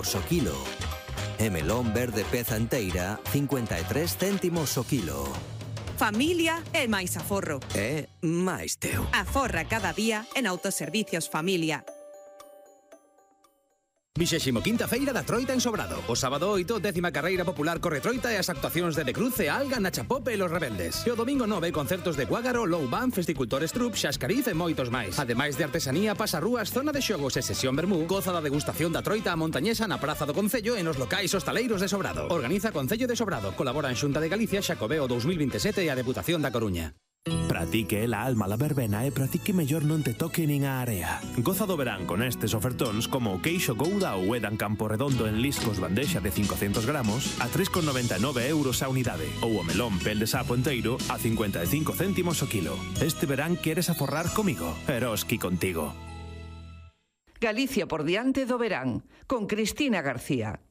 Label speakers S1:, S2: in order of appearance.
S1: euros o kilo. E melón verde peza enteira, 53 céntimos o kilo.
S2: Familia e máis aforro.
S1: É máis teu.
S2: Aforra cada día en Autoservicios Familia.
S3: 25ª Feira da Troita en Sobrado. O sábado 8, 10ª Carreira Popular corre Troita e as actuacións de Cruce, Alga, Nacha Pop e Los Rebeldes. E o domingo 9, concertos de Guágaro, Low Band, Festicultores Trup, Xascariz e moitos máis. Ademais de artesanía, pasarrúas, zona de xogos e sesión vermú, goza da degustación da Troita a montañesa na Praza do Concello e nos locais hostaleiros de Sobrado. Organiza Concello de Sobrado. Colaboran Xunta de Galicia, Xacobeo 2027 e a Deputación da Coruña.
S4: Pratique la alma la verbena e pratique mellor non te toque nin a area. Goza do verán con estes ofertóns como o queixo Gouda ou Edan Campo Redondo en liscos bandexa de 500 gramos a 3,99 euros a unidade ou o melón pel de sapo enteiro a 55 céntimos o kilo. Este verán queres aforrar comigo? Eroski contigo.
S5: Galicia por diante do verán, con Cristina García.